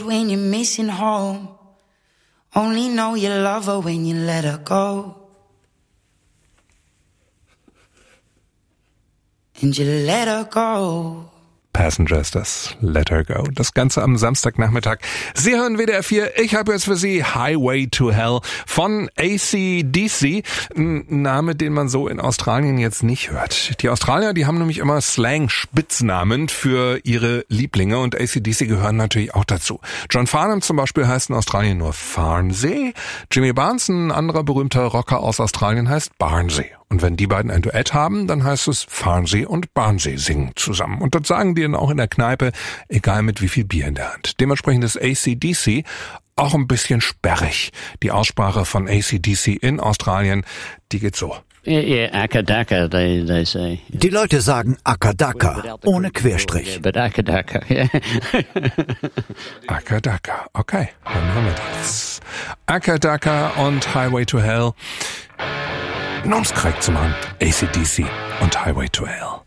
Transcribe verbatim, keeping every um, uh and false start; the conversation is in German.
When you're missing home, only know you love her when you let her go. And you let her go. Passengers, das Let Her Go. Das Ganze am Samstagnachmittag. Sie hören W D R vier. Ich habe jetzt für Sie Highway to Hell von A C D C. Ein Name, den man so in Australien jetzt nicht hört. Die Australier, die haben nämlich immer Slang-Spitznamen für ihre Lieblinge und A C D C gehören natürlich auch dazu. John Farnham zum Beispiel heißt in Australien nur Farnsey. Jimmy Barnes, ein anderer berühmter Rocker aus Australien, heißt Barnsey. Und wenn die beiden ein Duett haben, dann heißt es Farnsey und Barnsey singen zusammen. Und das sagen die dann auch in der Kneipe, egal mit wie viel Bier in der Hand. Dementsprechend ist A C D C auch ein bisschen sperrig. Die Aussprache von A C D C in Australien, die geht so. Yeah, yeah, Akadaka, they, they say. Die Leute sagen Akadaka, ohne Querstrich. Yeah, but Akadaka, yeah. Akadaka, okay, dann haben wir das. Akadaka und Highway to Hell. Um es korrekt zu machen, A C D C und Highway to Hell.